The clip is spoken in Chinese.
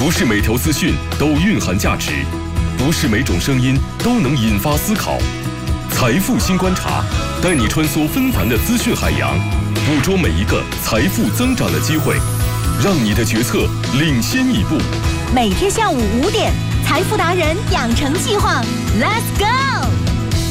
不是每条资讯都蕴含价值，不是每种声音都能引发思考。财富新观察，带你穿梭纷繁的资讯海洋，捕捉每一个财富增长的机会，让你的决策领先一步。 每天下午5点，财富达人养成计划 ，Let's go！